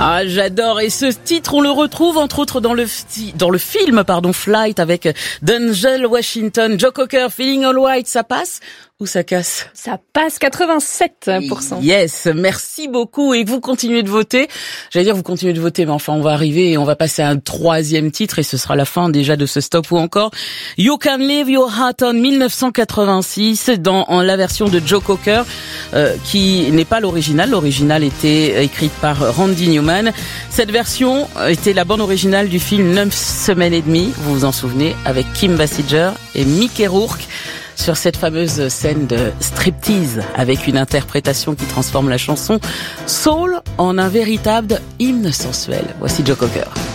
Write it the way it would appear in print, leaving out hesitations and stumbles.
Ah, j'adore. Et ce titre, on le retrouve entre autres dans le film, Flight avec Denzel Washington, Joe Cocker, Feeling All Right. Ça passe ou ça casse? Ça passe 87%. Yes, merci beaucoup. Et vous continuez de voter. J'allais dire vous continuez de voter, mais enfin on va arriver et on va passer à un troisième titre et ce sera la fin déjà de ce stop ou encore You Can Leave Your Heart On 1986 dans la version de Joe Cocker qui n'est pas l'original. L'original était écrite par Randy Newman. Cette version était la bande originale du film 9 semaines et demie. Vous vous en souvenez, avec Kim Basinger et Mickey Rourke sur cette fameuse scène de striptease avec une interprétation qui transforme la chanson soul en un véritable hymne sensuel. Voici Joe Cocker.